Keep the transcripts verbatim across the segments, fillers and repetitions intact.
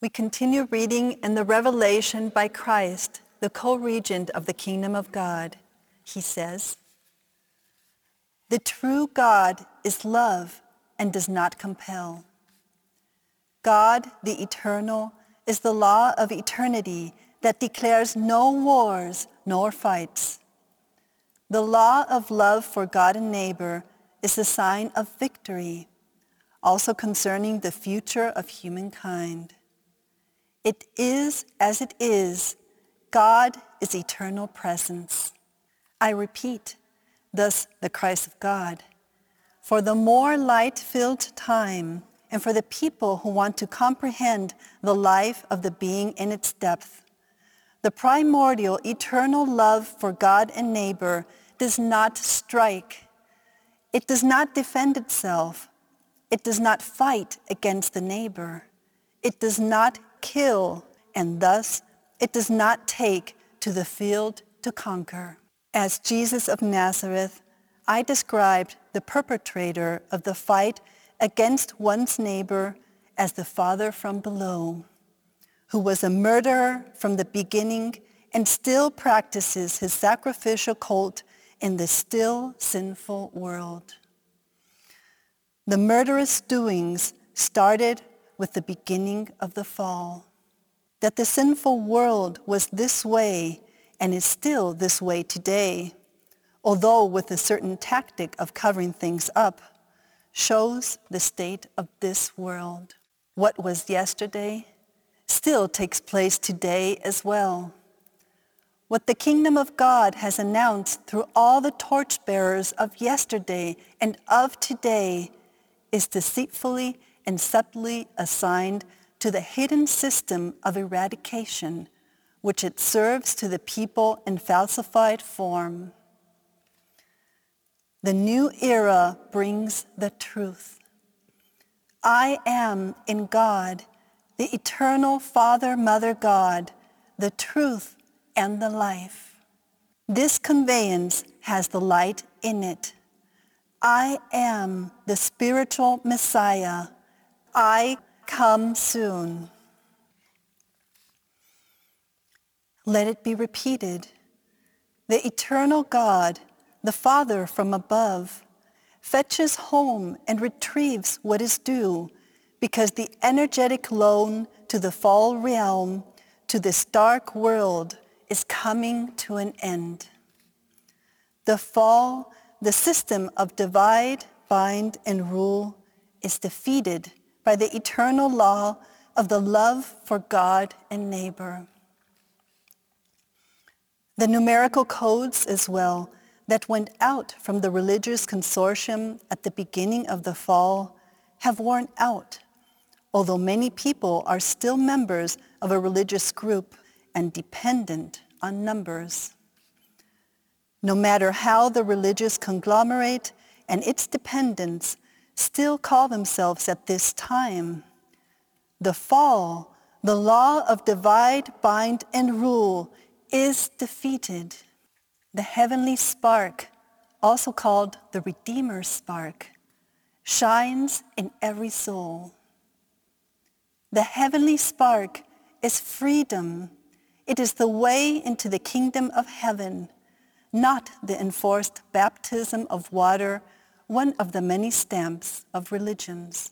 We continue reading in the Revelation by Christ, the co-regent of the kingdom of God. He says, "The true God is love and does not compel. God, the eternal, is the law of eternity that declares no wars nor fights. The law of love for God and neighbor is the sign of victory, also concerning the future of humankind. It is as it is. God is eternal presence. I repeat, thus the Christ of God. For the more light-filled time, and for the people who want to comprehend the life of the being in its depth, the primordial eternal love for God and neighbor does not strike. It does not defend itself. It does not fight against the neighbor. It does not kill, and thus it does not take to the field to conquer." As Jesus of Nazareth, I described the perpetrator of the fight against one's neighbor as the Father from below, who was a murderer from the beginning and still practices his sacrificial cult in the still sinful world. The murderous doings started with the beginning of the fall. That the sinful world was this way and is still this way today, although with a certain tactic of covering things up, shows the state of this world. What was yesterday still takes place today as well. What the kingdom of God has announced through all the torchbearers of yesterday and of today is deceitfully and subtly assigned to the hidden system of eradication, which it serves to the people in falsified form. The new era brings the truth. I am in God, the eternal Father, Mother God, the truth and the life. This conveyance has the light in it. I am the spiritual Messiah. I come soon. Let it be repeated. The eternal God, the Father from above, fetches home and retrieves what is due, because the energetic loan to the fall realm, to this dark world, is coming to an end. The fall, the system of divide, bind, and rule, is defeated by the eternal law of the love for God and neighbor. The numerical codes as well that went out from the religious consortium at the beginning of the fall have worn out, although many people are still members of a religious group and dependent on numbers. No matter how the religious conglomerate and its dependents still call themselves at this time, the fall, the law of divide, bind, and rule is defeated. The heavenly spark, also called the Redeemer spark, shines in every soul. The heavenly spark is freedom. It is the way into the kingdom of heaven, not the enforced baptism of water, one of the many stamps of religions.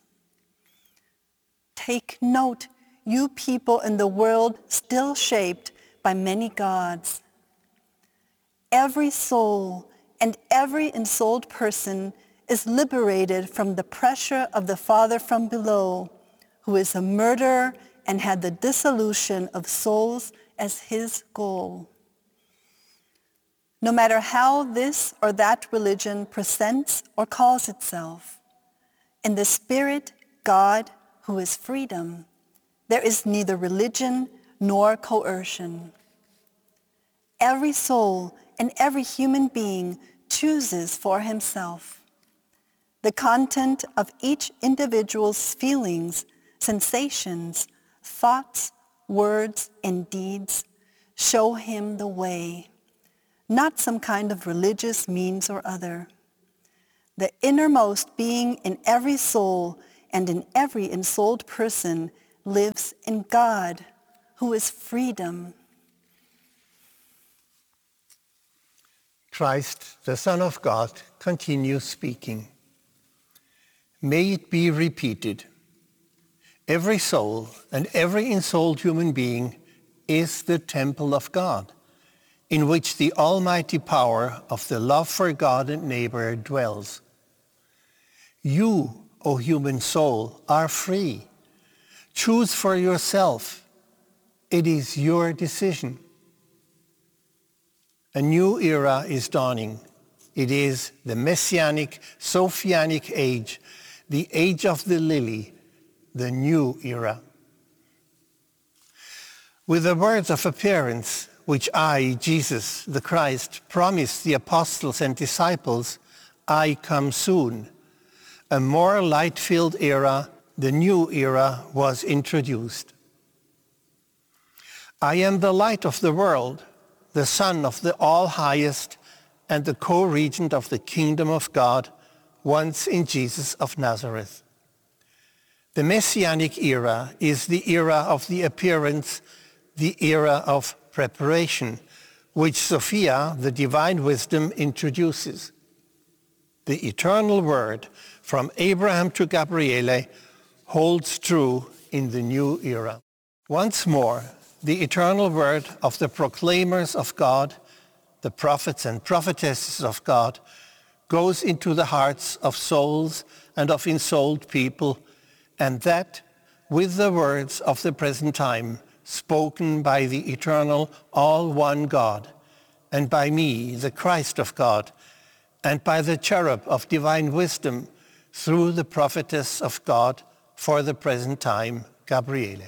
Take note, you people in the world still shaped by many gods. Every soul and every ensouled person is liberated from the pressure of the Father from below, who is a murderer and had the dissolution of souls as his goal. No matter how this or that religion presents or calls itself, in the Spirit, God, who is freedom, there is neither religion nor coercion. Every soul and every human being chooses for himself. The content of each individual's feelings, sensations, thoughts, words, and deeds show him the way, not some kind of religious means or other. The innermost being in every soul and in every ensouled person lives in God, who is freedom. Christ, the Son of God, continues speaking. May it be repeated. Every soul and every ensouled human being is the temple of God, in which the almighty power of the love for God and neighbor dwells. You, O human soul, are free. Choose for yourself. It is your decision. A new era is dawning. It is the Messianic, Sophianic age, the age of the lily, the new era. With the words of appearance, which I, Jesus, the Christ, promised the apostles and disciples, I come soon, a more light-filled era, the new era, was introduced. I am the light of the world, the Son of the All-Highest, and the co-regent of the kingdom of God, once in Jesus of Nazareth. The Messianic era is the era of the appearance, the era of preparation, which Sophia, the divine wisdom, introduces. The eternal word from Abraham to Gabriele holds true in the new era. Once more, the eternal word of the proclaimers of God, the prophets and prophetesses of God, goes into the hearts of souls and of ensouled people, and that with the words of the present time, spoken by the eternal, all-one God, and by me, the Christ of God, and by the cherub of divine wisdom, through the prophetess of God for the present time, Gabriele.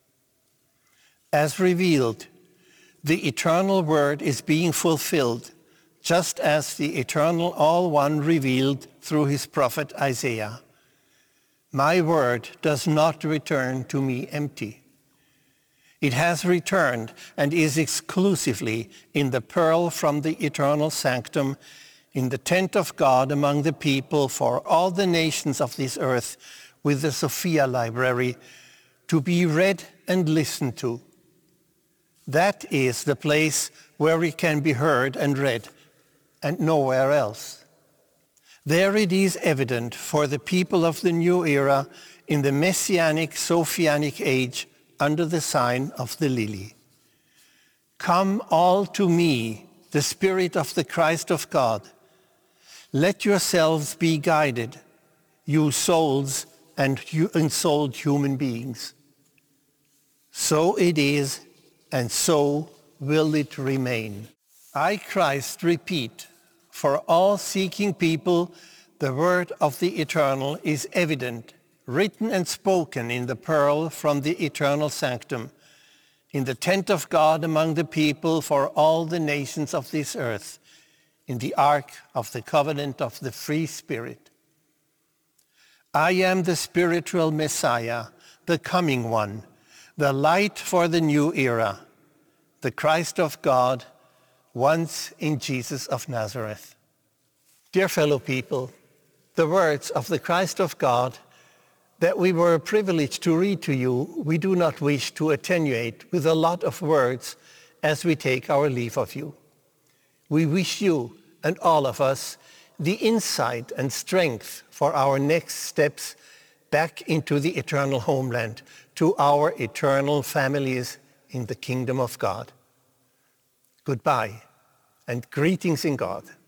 As revealed, the eternal word is being fulfilled, just as the eternal all-one revealed through his prophet Isaiah. My word does not return to me empty. It has returned and is exclusively in the pearl from the eternal sanctum, in the tent of God among the people for all the nations of this earth, with the Sophia library, to be read and listened to. That is the place where it can be heard and read, and nowhere else. There it is evident for the people of the new era in the Messianic, Sophianic age under the sign of the lily. Come all to me, the Spirit of the Christ of God. Let yourselves be guided, you souls and ensouled human beings. So it is, and so will it remain. I, Christ, repeat, for all seeking people, the word of the eternal is evident, written and spoken in the pearl from the eternal sanctum, in the tent of God among the people for all the nations of this earth, in the ark of the covenant of the free Spirit. I am the spiritual Messiah, the coming one, the light for the new era, the Christ of God, once in Jesus of Nazareth. Dear fellow people, the words of the Christ of God that we were privileged to read to you, we do not wish to attenuate with a lot of words as we take our leave of you. We wish you and all of us the insight and strength for our next steps back into the eternal homeland, to our eternal families in the kingdom of God. Goodbye and greetings in God.